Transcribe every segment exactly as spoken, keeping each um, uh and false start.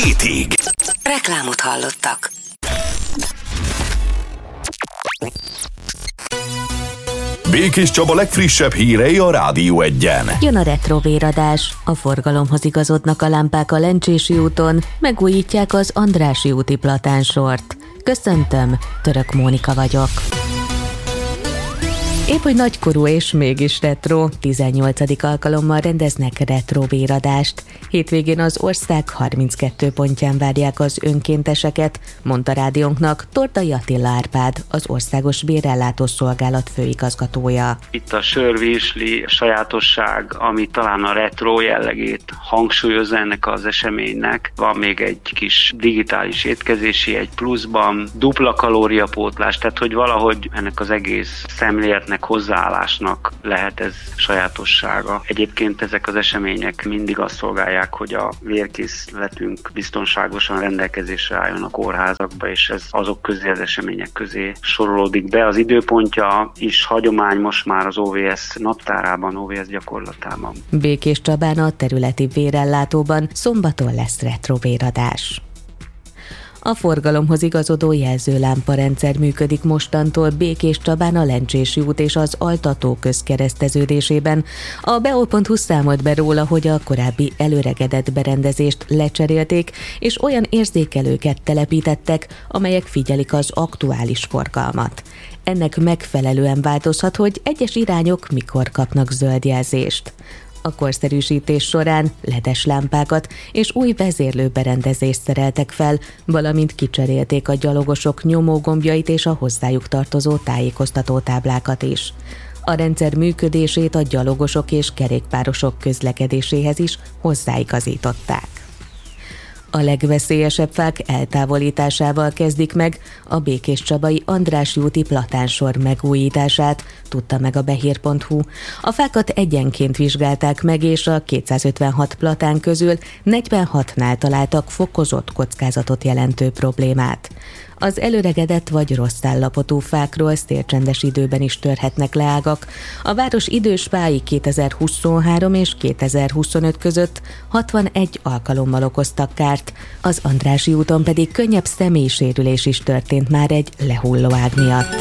hétig. Reklámot hallottak. Békés Csaba legfrissebb hírei a Rádió Egyen. Jön a retrovéradás. A forgalomhoz igazodnak a lámpák a Lencsési úton, megújítják az Andrássy úti platánsort. Köszöntöm, Török Mónika vagyok. Épp hogy nagykorú és mégis retro, tizennyolcadik alkalommal rendeznek retrovéradást. Hétvégén az ország harminckettő pontján várják az önkénteseket, mondta rádiónknak Tordai Attila Árpád, az Országos Bérellátó Szolgálat főigazgatója. Itt a sörvirsli sajátosság, ami talán a retro jellegét hangsúlyozza ennek az eseménynek. Van még egy kis digitális étkezési egy pluszban, dupla kalóriapótlás, tehát hogy valahogy ennek az egész szemléletnek, hozzáállásnak lehet ez sajátossága. Egyébként ezek az események mindig azt szolgálják, hogy a vérkészletünk biztonságosan rendelkezésre álljon a kórházakba, és ez azok közé, az események közé sorolódik be. Az időpontja is hagyomány most már az o vé es naptárában, o vé es gyakorlatában. Békés Csabán a területi vérellátóban szombaton lesz retrovéradás. A forgalomhoz igazodó jelzőlámpa-rendszer működik mostantól Békés Csabán a Lencsési út és az Altató közkereszteződésében. A be o pont hu számolt be róla, hogy a korábbi előregedett berendezést lecserélték, és olyan érzékelőket telepítettek, amelyek figyelik az aktuális forgalmat. Ennek megfelelően változhat, hogy egyes irányok mikor kapnak zöld jelzést. A korszerűsítés során ledes lámpákat és új vezérlőberendezést szereltek fel, valamint kicserélték a gyalogosok nyomógombjait és a hozzájuk tartozó tájékoztató táblákat is. A rendszer működését a gyalogosok és kerékpárosok közlekedéséhez is hozzáigazították. A legveszélyesebb fák eltávolításával kezdik meg a békéscsabai Andrássy úti platánsor megújítását, tudta meg a behír pont hu. A fákat egyenként vizsgálták meg, és a kétszázötvenhat platán közül negyvenhatnál találtak fokozott kockázatot jelentő problémát. Az előregedett vagy rossz állapotú fákról szélcsendes időben is törhetnek le ágak. A város idős fái kétezer-huszonhárom és kétezer-huszonöt között hatvanegy alkalommal okoztak kárt, az Andrássy úton pedig könnyebb személysérülés is történt már egy lehulló ág miatt.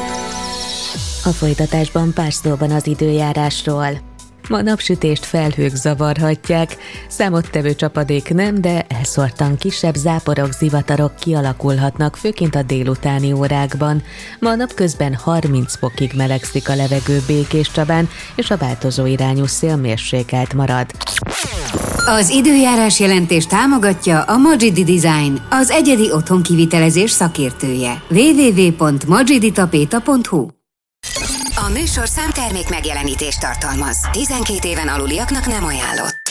A folytatásban pár szóban az időjárásról. Ma napsütést felhők zavarhatják, számottevő csapadék nem, de elszórtan kisebb záporok, zivatarok kialakulhatnak, főként a délutáni órákban. Ma napközben harminc fokig melegszik a levegő Békés Csabán, és a változó irányú szél mérsékelt marad. Az időjárás jelentés támogatja a Magidi Design, az egyedi otthonkivitelezés szakértője. double-u double-u double-u pont magiditapéta pont hu. A műsor számtermék megjelenítést tartalmaz. tizenkét éven aluliaknak nem ajánlott.